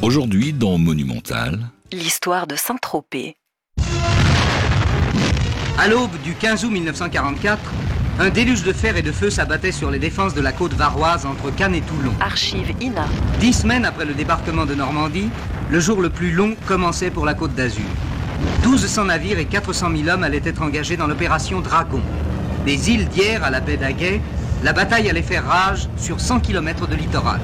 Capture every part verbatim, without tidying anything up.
Aujourd'hui, dans Monumental, l'histoire de Saint-Tropez. À l'aube du quinze août mille neuf cent quarante-quatre, un déluge de fer et de feu s'abattait sur les défenses de la côte varoise entre Cannes et Toulon. Archive I N A. Dix semaines après le débarquement de Normandie, le jour le plus long commençait pour la côte d'Azur. douze cents navires et quatre cent mille hommes allaient être engagés dans l'opération Dragon. Des îles d'Hyères à la baie d'Aguet, la bataille allait faire rage sur cent kilomètres de littoral.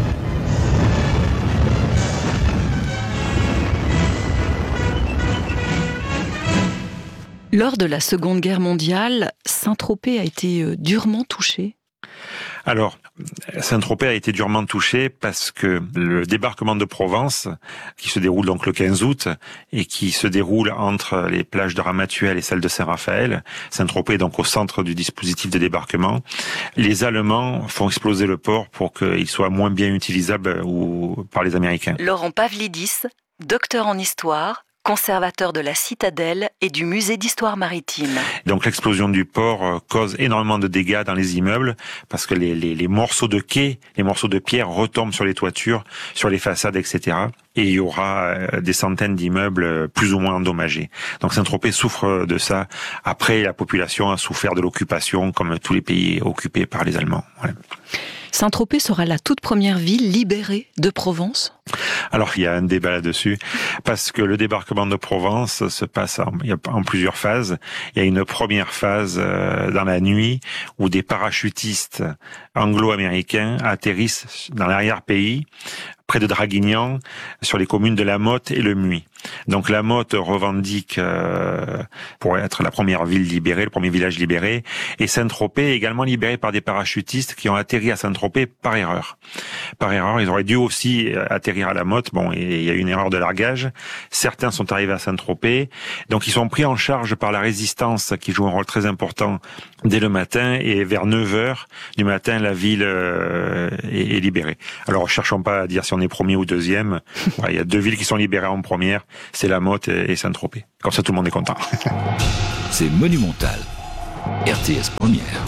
Lors de la Seconde Guerre mondiale, Saint-Tropez a été durement touché. Alors, Saint-Tropez a été durement touché parce que le débarquement de Provence, qui se déroule donc le quinze août et qui se déroule entre les plages de Ramatuelle et celles de Saint-Raphaël, Saint-Tropez est donc au centre du dispositif de débarquement, les Allemands font exploser le port pour qu'il soit moins bien utilisable ou par les Américains. Laurent Pavlidis, docteur en histoire, conservateur de la Citadelle et du musée d'histoire maritime. Donc l'explosion du port cause énormément de dégâts dans les immeubles parce que les, les, les morceaux de quai, les morceaux de pierre retombent sur les toitures, sur les façades, et cetera. Et il y aura des centaines d'immeubles plus ou moins endommagés. Donc Saint-Tropez souffre de ça. Après, la population a souffert de l'occupation comme tous les pays occupés par les Allemands. Voilà. Saint-Tropez sera la toute première ville libérée de Provence ? Alors, il y a un débat là-dessus, parce que le débarquement de Provence se passe en, en plusieurs phases. Il y a une première phase euh, dans la nuit où des parachutistes anglo-américains atterrissent dans l'arrière-pays, près de Draguignan, sur les communes de La Motte et Le Muy. Donc La Motte revendique euh, pour être la première ville libérée, le premier village libéré, et Saint-Tropez est également libéré par des parachutistes qui ont atterri à Saint-Tropez par erreur. Par erreur, ils auraient dû aussi atterrir à La Motte, bon, et il y a eu une erreur de largage. Certains sont arrivés à Saint-Tropez, donc ils sont pris en charge par la résistance qui joue un rôle très important dès le matin, et vers neuf heures du matin, la ville euh, est, est libérée. Alors, cherchons pas à dire si on est premier ou deuxième. Ouais, il y a deux villes qui sont libérées en première, c'est La Motte et Saint-Tropez. Comme ça, tout le monde est content. C'est Monumental, R T S Première.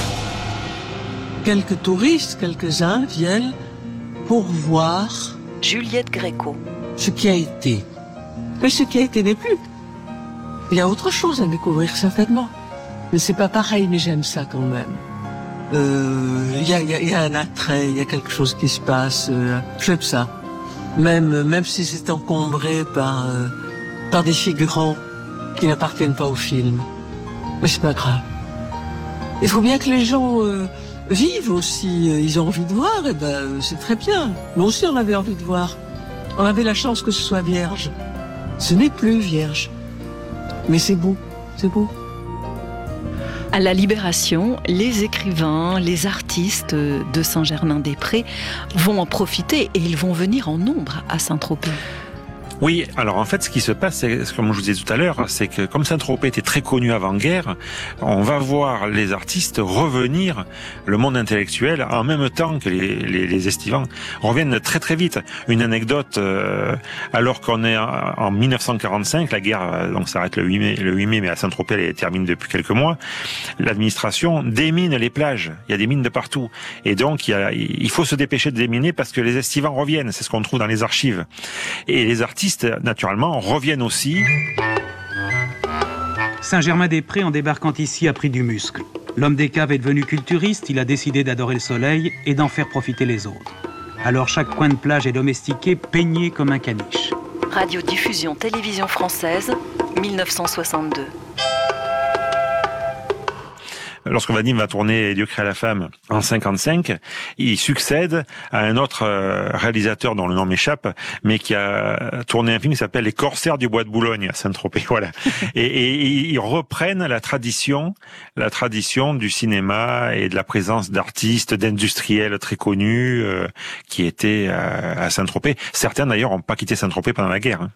Quelques touristes, quelques-uns viennent pour voir Juliette Gréco. ce qui a été. Mais ce qui a été n'est plus. Il y a autre chose à découvrir, certainement. Mais c'est pas pareil, mais j'aime ça quand même. Euh, il y a, il y a, il y a un attrait, il y a quelque chose qui se passe. Euh, j'aime ça. Même, même si c'est encombré par, euh, par des figurants qui n'appartiennent pas au film. Mais c'est pas grave. Il faut bien que les gens euh, vivent aussi. Ils ont envie de voir, et ben c'est très bien. Nous aussi, on avait envie de voir. On avait la chance que ce soit vierge. Ce n'est plus vierge. Mais c'est beau, c'est beau. À la Libération, les écrivains, les artistes de Saint-Germain-des-Prés vont en profiter et ils vont venir en nombre à Saint-Tropez. Oui, alors en fait, ce qui se passe, c'est, comme je vous disais tout à l'heure, c'est que comme Saint-Tropez était très connu avant-guerre, on va voir les artistes revenir, le monde intellectuel, en même temps que les, les, les estivants, reviennent très très vite. Une anecdote, euh, alors qu'on est en, en mille neuf cent quarante-cinq, la guerre euh, donc s'arrête le huit mai, le huit mai, mais à Saint-Tropez, elle termine depuis quelques mois, l'administration démine les plages. Il y a des mines de partout. Et donc, il, y a, il faut se dépêcher de déminer parce que les estivants reviennent. C'est ce qu'on trouve dans les archives. Et les artistes, naturellement, reviennent aussi. Saint-Germain-des-Prés, en débarquant ici, a pris du muscle. L'homme des caves est devenu culturiste, il a décidé d'adorer le soleil et d'en faire profiter les autres. Alors chaque coin de plage est domestiqué, peigné comme un caniche. Radiodiffusion télévision française, mille neuf cent soixante-deux. Lorsque Vadim va tourner Dieu crée la femme en cinquante-cinq, il succède à un autre réalisateur dont le nom m'échappe, mais qui a tourné un film qui s'appelle Les Corsaires du Bois de Boulogne à Saint-Tropez. Voilà. Et, et ils reprennent la tradition, la tradition du cinéma et de la présence d'artistes, d'industriels très connus euh, qui étaient à, à Saint-Tropez. Certains d'ailleurs n'ont pas quitté Saint-Tropez pendant la guerre. Hein.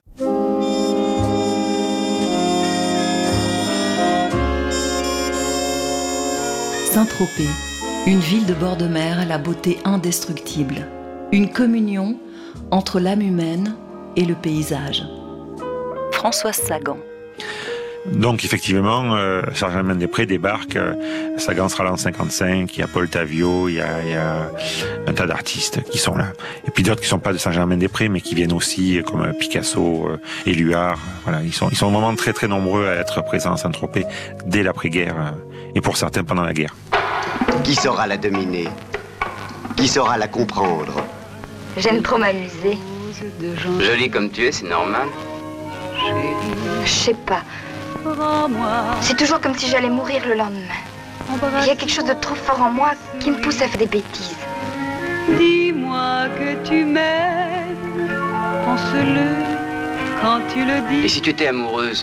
Saint-Tropez, une ville de bord de mer à la beauté indestructible. Une communion entre l'âme humaine et le paysage. Françoise Sagan. Donc effectivement, euh, Saint-Germain-des-Prés débarque, euh, Sagan sera là en cinquante-cinq, il y a Paul Tavio, il y a, il y a un tas d'artistes qui sont là. Et puis d'autres qui sont pas de Saint-Germain-des-Prés, mais qui viennent aussi, comme Picasso, euh, Éluard. Voilà, ils sont, ils sont vraiment très très nombreux à être présents à Saint-Tropez dès l'après-guerre, euh, et pour certains pendant la guerre. Qui saura la dominer? Qui saura la comprendre? J'aime trop m'amuser. Jolie comme tu es, c'est normal. Je sais pas. C'est toujours comme si j'allais mourir le lendemain. Il y a quelque chose de trop fort en moi qui me pousse à faire des bêtises. Dis-moi que tu m'aimes, pense-le quand tu le dis. Et si tu étais amoureuse?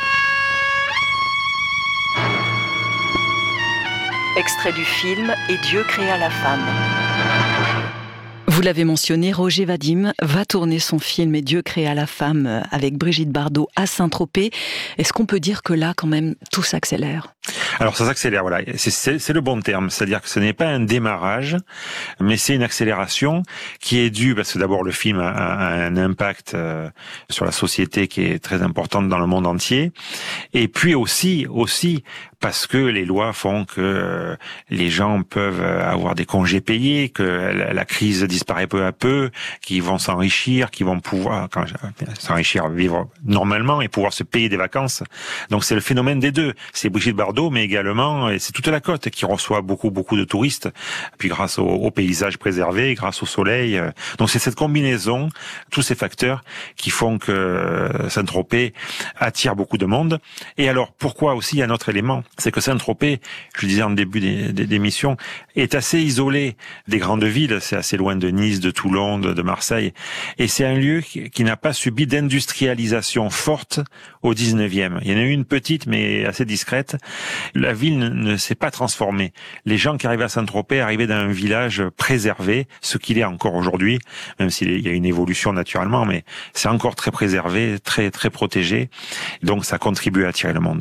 Extrait du film « Et Dieu créa la femme ». Vous l'avez mentionné, Roger Vadim va tourner son film « Et Dieu créa la femme » avec Brigitte Bardot à Saint-Tropez. Est-ce qu'on peut dire que là, quand même, tout s'accélère ? Alors ça s'accélère, voilà, c'est, c'est, c'est le bon terme, c'est-à-dire que ce n'est pas un démarrage, mais c'est une accélération qui est due, parce que d'abord le film a, a un impact euh, sur la société qui est très importante dans le monde entier, et puis aussi, aussi parce que les lois font que euh, les gens peuvent avoir des congés payés, que la, la crise disparaît peu à peu, qu'ils vont s'enrichir, qu'ils vont pouvoir quand, s'enrichir, vivre normalement et pouvoir se payer des vacances. Donc c'est le phénomène des deux. C'est Brigitte Bardot, mais également, et c'est toute la côte qui reçoit beaucoup, beaucoup de touristes, puis grâce au, au paysage préservé, grâce au soleil. Donc c'est cette combinaison, tous ces facteurs qui font que Saint-Tropez attire beaucoup de monde. Et alors, pourquoi aussi, il y a un autre élément, c'est que Saint-Tropez, je disais en début des, des, d'émission, est assez isolé des grandes villes, c'est assez loin de Nice, de Toulon, de, de Marseille, et c'est un lieu qui, qui n'a pas subi d'industrialisation forte au dix-neuvième. Il y en a eu une petite, mais assez discrète. La ville ne, ne s'est pas transformée. Les gens qui arrivaient à Saint-Tropez arrivaient d'un village préservé, ce qu'il est encore aujourd'hui, même s'il y a une évolution naturellement, mais c'est encore très préservé, très très protégé. Donc ça contribue à attirer le monde.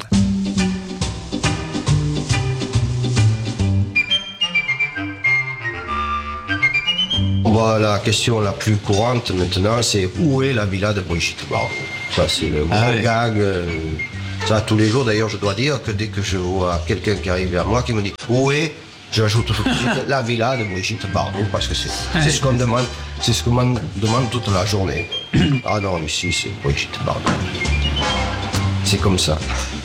Bon, la question la plus courante maintenant, c'est où est la villa de Brigitte Bardot? Ça, c'est le grand ah oui. gag. Euh, ça, tous les jours, d'ailleurs, je dois dire que dès que je vois quelqu'un qui arrive vers moi, qui me dit où est, j'ajoute tout de suite la villa de Brigitte Bardot, parce que c'est, c'est ce qu'on demande, c'est ce qu'on demande toute la journée. Ah non, ici, c'est Brigitte Bardot. C'est comme ça.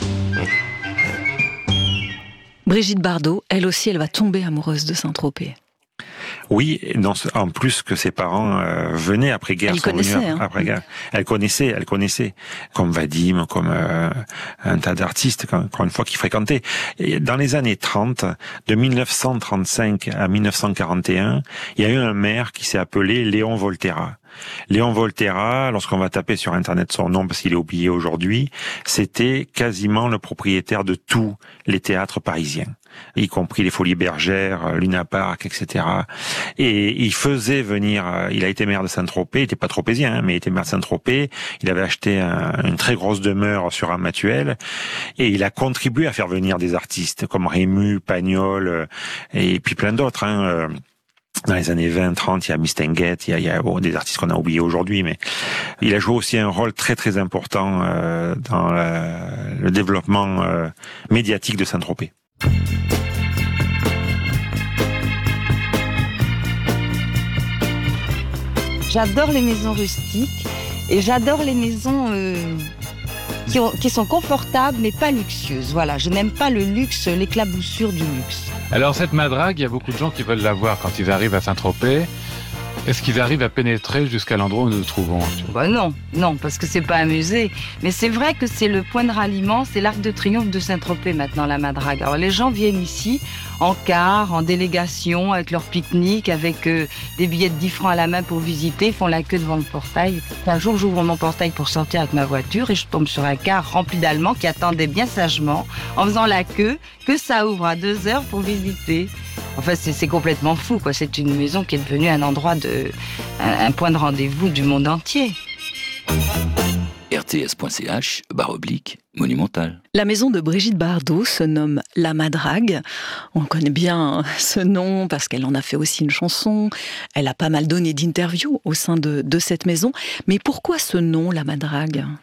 Brigitte Bardot, elle aussi, elle va tomber amoureuse de Saint-Tropez. Oui, non, en plus que ses parents euh, venaient après-guerre. Elle connaissait, hein. Après-guerre. Elle connaissait, elle connaissait. Comme Vadim, comme euh, un tas d'artistes, encore une fois, qui fréquentaient. Et dans les années trente, de mille neuf cent trente-cinq à mille neuf cent quarante et un, il y a eu un maire qui s'est appelé Léon Volterra. Léon Volterra, lorsqu'on va taper sur Internet son nom, parce qu'il est oublié aujourd'hui, c'était quasiment le propriétaire de tous les théâtres parisiens, y compris les Folies Bergères, Luna Park, et cetera. Et il faisait venir, il a été maire de Saint-Tropez, il était pas tropézien, hein, mais il était maire de Saint-Tropez, il avait acheté un, une très grosse demeure sur Amatuel, et il a contribué à faire venir des artistes comme Rému, Pagnol, et puis plein d'autres, hein. Dans les années vingt, trente, il y a Mistinguett, il y a, il y a oh, des artistes qu'on a oubliés aujourd'hui, mais il a joué aussi un rôle très très important euh, dans la, le développement euh, médiatique de Saint-Tropez. J'adore les maisons rustiques et j'adore les maisons euh, qui, ont, qui sont confortables mais pas luxueuses. Voilà, je n'aime pas le luxe, l'éclaboussure du luxe. Alors cette madrague, il y a beaucoup de gens qui veulent la voir quand ils arrivent à Saint-Tropez. Est-ce qu'ils arrivent à pénétrer jusqu'à l'endroit où nous nous trouvons? Bah non, non, parce que c'est pas un musée. Mais c'est vrai que c'est le point de ralliement, c'est l'Arc de Triomphe de Saint-Tropez maintenant, la madrague. Alors les gens viennent ici en car, en délégation, avec leur pique-nique, avec euh, des billets de dix francs à la main pour visiter, ils font la queue devant le portail. Un jour, j'ouvre mon portail pour sortir avec ma voiture et je tombe sur un car rempli d'Allemands qui attendaient bien sagement, en faisant la queue, que ça ouvre à deux heures pour visiter. Enfin, c'est, c'est complètement fou, quoi. C'est une maison qui est devenue un endroit de, un, un point de rendez-vous du monde entier. R T S point C H, barre oblique, monumental. La maison de Brigitte Bardot se nomme La Madrague. On connaît bien ce nom parce qu'elle en a fait aussi une chanson. Elle a pas mal donné d'interviews au sein de, de cette maison. Mais pourquoi ce nom, La Madrague ?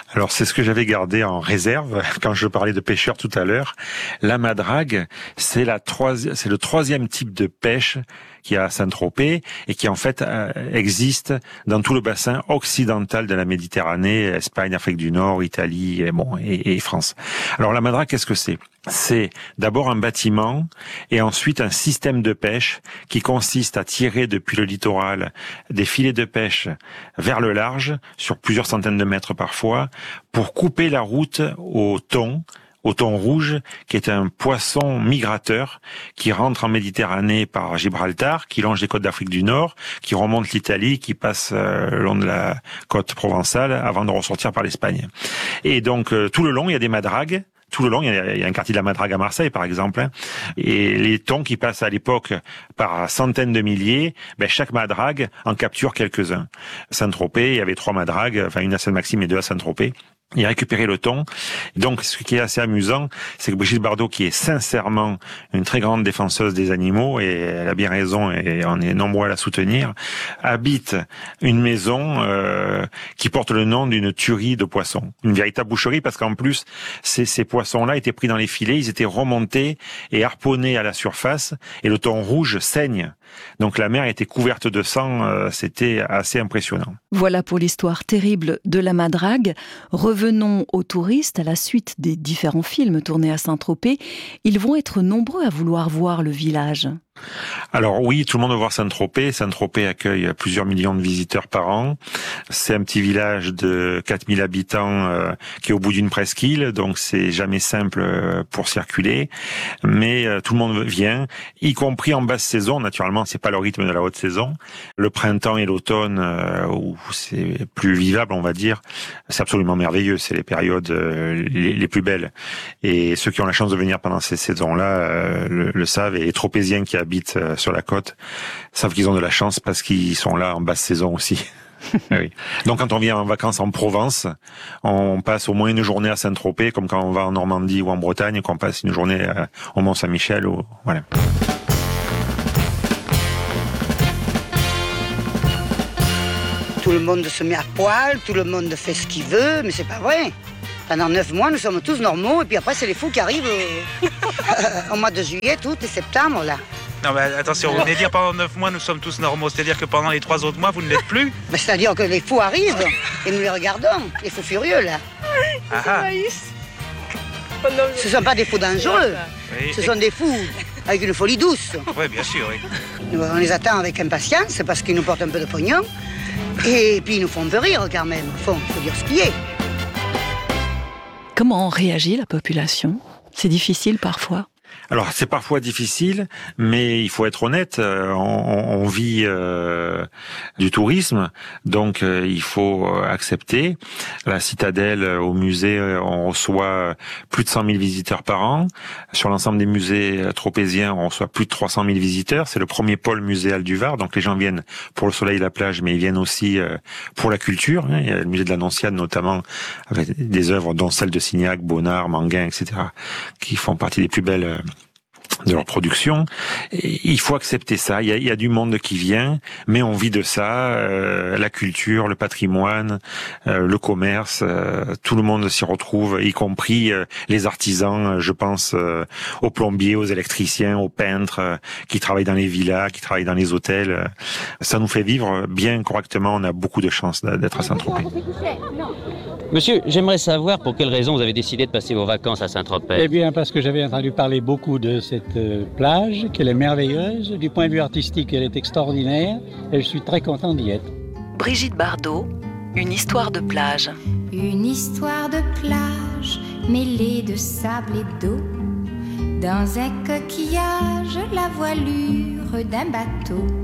Alors c'est ce que j'avais gardé en réserve quand je parlais de pêcheurs tout à l'heure. La madrague, c'est la troisième, c'est le troisième type de pêche qui a à Saint-Tropez et qui en fait euh, existe dans tout le bassin occidental de la Méditerranée, Espagne, Afrique du Nord, Italie et bon et, et France. Alors la madrague, qu'est-ce que c'est ? C'est d'abord un bâtiment et ensuite un système de pêche qui consiste à tirer depuis le littoral des filets de pêche vers le large, sur plusieurs centaines de mètres parfois, pour couper la route au thon, au thon rouge, qui est un poisson migrateur qui rentre en Méditerranée par Gibraltar, qui longe les côtes d'Afrique du Nord, qui remonte l'Italie, qui passe euh, le long de la côte provençale avant de ressortir par l'Espagne. Et donc euh, tout le long, il y a des madragues. Tout le long, il y a, il y a un quartier de la madrague à Marseille, par exemple, hein. Et les thons qui passent à l'époque par centaines de milliers, ben chaque madrague en capture quelques-uns. Saint-Tropez, il y avait trois madragues, enfin une à Sainte-Maxime et deux à Saint-Tropez. Il a récupéré le thon. Donc, ce qui est assez amusant, c'est que Brigitte Bardot, qui est sincèrement une très grande défenseuse des animaux, et elle a bien raison, et on est nombreux à la soutenir, habite une maison euh, qui porte le nom d'une tuerie de poissons. Une véritable boucherie, parce qu'en plus, ces, ces poissons-là étaient pris dans les filets, ils étaient remontés et harponnés à la surface, et le thon rouge saigne. Donc la mer était couverte de sang, euh, c'était assez impressionnant. Voilà pour l'histoire terrible de la madrague. Revenons aux touristes. À la suite des différents films tournés à Saint-Tropez, ils vont être nombreux à vouloir voir le village. Alors oui, tout le monde veut voir Saint-Tropez. Saint-Tropez accueille plusieurs millions de visiteurs par an. C'est un petit village de quatre mille habitants euh, qui est au bout d'une presqu'île, donc c'est jamais simple euh, pour circuler. Mais euh, tout le monde vient, y compris en basse saison. Naturellement, c'est pas le rythme de la haute saison. Le printemps et l'automne, euh, où c'est plus vivable, on va dire, c'est absolument merveilleux. C'est les périodes euh, les, les plus belles. Et ceux qui ont la chance de venir pendant ces saisons-là euh, le, le savent. Et les Tropéziens qui habitent sur la côte savent qu'ils ont de la chance parce qu'ils sont là en basse saison aussi. Oui. Donc quand on vient en vacances en Provence, on passe au moins une journée à Saint-Tropez, comme quand on va en Normandie ou en Bretagne, qu'on passe une journée au Mont-Saint-Michel. Ou... Voilà. Tout le monde se met à poil, tout le monde fait ce qu'il veut, mais c'est pas vrai. Pendant neuf mois, nous sommes tous normaux, et puis après, c'est les fous qui arrivent euh, au mois de juillet, tout, et septembre, là. Non, mais attention, vous venez dire pendant neuf mois, nous sommes tous normaux. C'est-à-dire que pendant les trois autres mois, vous ne l'êtes plus? Mais c'est-à-dire que les fous arrivent, et nous les regardons, les fous furieux, là. Ah ah. Ce ne sont pas des fous dangereux, oui. Ce sont des fous avec une folie douce. Oui, bien sûr, oui. Nous, on les attend avec impatience, parce qu'ils nous portent un peu de pognon, et puis ils nous font un peu rire, quand même. Au fond, il faut dire ce qui est. Comment réagit la population ? C'est difficile parfois. Alors c'est parfois difficile, mais il faut être honnête, on, on vit euh, du tourisme, donc euh, il faut accepter. La Citadelle, au musée, on reçoit plus de cent mille visiteurs par an. Sur l'ensemble des musées tropéziens, on reçoit plus de trois cent mille visiteurs. C'est le premier pôle muséal du Var, donc les gens viennent pour le soleil et la plage, mais ils viennent aussi euh, pour la culture. Il y a le musée de la Nonciade notamment, avec des œuvres dont celles de Signac, Bonnard, Manguin, et cetera, qui font partie des plus belles de leur production. Et il faut accepter ça. Il y, a, il y a du monde qui vient, mais on vit de ça. Euh, la culture, le patrimoine, euh, le commerce, euh, tout le monde s'y retrouve, y compris euh, les artisans. Je pense euh, aux plombiers, aux électriciens, aux peintres euh, qui travaillent dans les villas, qui travaillent dans les hôtels. Ça nous fait vivre bien correctement. On a beaucoup de chance d'être à Saint-Tropez. Monsieur, j'aimerais savoir pour quelle raison vous avez décidé de passer vos vacances à Saint-Tropez. Eh bien, parce que j'avais entendu parler beaucoup de cette plage, qu'elle est merveilleuse. Du point de vue artistique, elle est extraordinaire. Et je suis très content d'y être. Brigitte Bardot, une histoire de plage. Une histoire de plage mêlée de sable et d'eau. Dans un coquillage, la voilure d'un bateau.